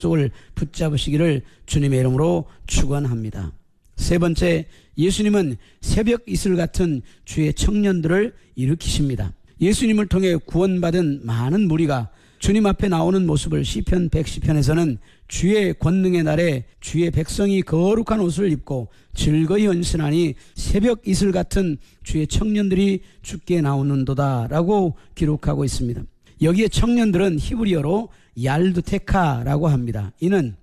약속을 붙잡으시기를 주님의 이름으로 축원합니다. 세 번째, 예수님은 새벽 이슬 같은 주의 청년들을 일으키십니다. 예수님을 통해 구원받은 많은 무리가 주님 앞에 나오는 모습을 시편 110편에서는 주의 권능의 날에 주의 백성이 거룩한 옷을 입고 즐거이 헌신하니 새벽 이슬 같은 주의 청년들이 주께 나오는도다 라고 기록하고 있습니다. 여기에 청년들은 히브리어로 얄두테카라고 합니다. 이는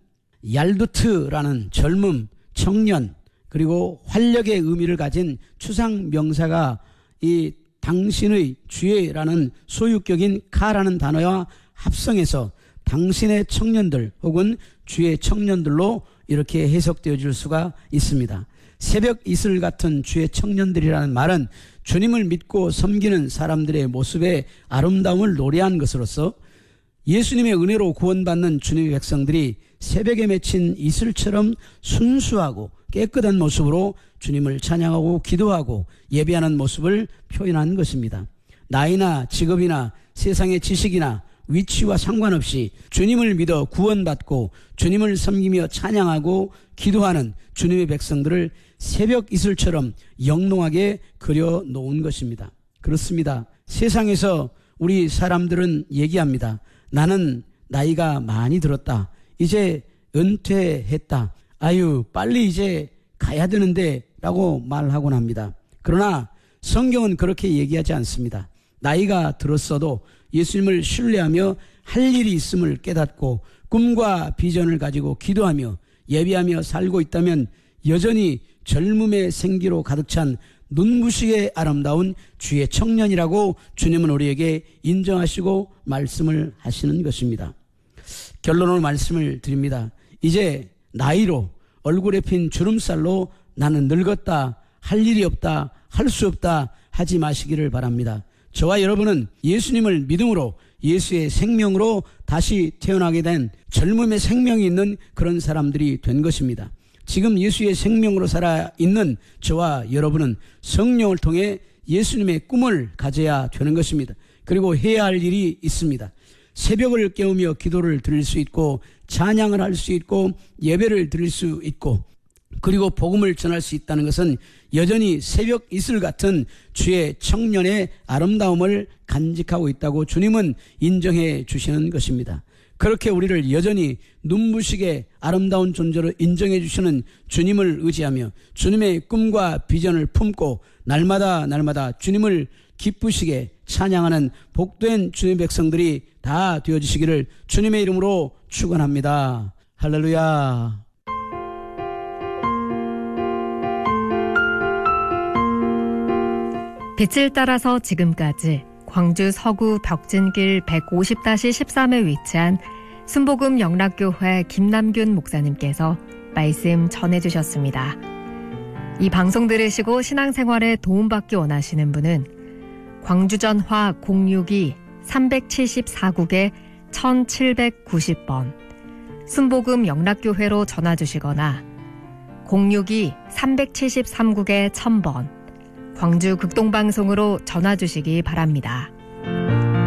얄두트라는 젊음, 청년, 그리고 활력의 의미를 가진 추상 명사가 이 당신의 주의라는 소유격인 카라는 단어와 합성해서 당신의 청년들 혹은 주의 청년들로 이렇게 해석되어질 수가 있습니다. 새벽 이슬 같은 주의 청년들이라는 말은 주님을 믿고 섬기는 사람들의 모습의 아름다움을 노래한 것으로서 예수님의 은혜로 구원받는 주님의 백성들이 새벽에 맺힌 이슬처럼 순수하고 깨끗한 모습으로 주님을 찬양하고 기도하고 예배하는 모습을 표현한 것입니다. 나이나 직업이나 세상의 지식이나 위치와 상관없이 주님을 믿어 구원받고 주님을 섬기며 찬양하고 기도하는 주님의 백성들을 새벽 이슬처럼 영롱하게 그려놓은 것입니다. 그렇습니다. 세상에서 우리 사람들은 얘기합니다. 나는 나이가 많이 들었다. 이제 은퇴했다. 아유, 빨리 이제 가야 되는데 라고 말하곤 합니다. 그러나 성경은 그렇게 얘기하지 않습니다. 나이가 들었어도 예수님을 신뢰하며 할 일이 있음을 깨닫고 꿈과 비전을 가지고 기도하며 예배하며 살고 있다면 여전히 젊음의 생기로 가득 찬 눈부시게 아름다운 주의 청년이라고 주님은 우리에게 인정하시고 말씀을 하시는 것입니다. 결론으로 말씀을 드립니다. 이제 나이로 얼굴에 핀 주름살로 나는 늙었다, 할 일이 없다, 할 수 없다 하지 마시기를 바랍니다. 저와 여러분은 예수님을 믿음으로 예수의 생명으로 다시 태어나게 된 젊음의 생명이 있는 그런 사람들이 된 것입니다. 지금 예수의 생명으로 살아있는 저와 여러분은 성령을 통해 예수님의 꿈을 가져야 되는 것입니다. 그리고 해야 할 일이 있습니다. 새벽을 깨우며 기도를 드릴 수 있고 찬양을 할 수 있고 예배를 드릴 수 있고 그리고 복음을 전할 수 있다는 것은 여전히 새벽 이슬 같은 주의 청년의 아름다움을 간직하고 있다고 주님은 인정해 주시는 것입니다. 그렇게 우리를 여전히 눈부시게 아름다운 존재로 인정해 주시는 주님을 의지하며 주님의 꿈과 비전을 품고 날마다 주님을 기쁘시게 찬양하는 복된 주님의 백성들이 다 되어주시기를 주님의 이름으로 축원합니다. 할렐루야. 빛을 따라서 지금까지 광주 서구 벽진길 150-13에 위치한 순복음 영락교회 김남균 목사님께서 말씀 전해주셨습니다. 이 방송 들으시고 신앙생활에 도움받기 원하시는 분은 광주전화 062-374국에 1790번 순복음 영락교회로 전화주시거나 062-373국에 1000번 광주 극동방송으로 전화주시기 바랍니다.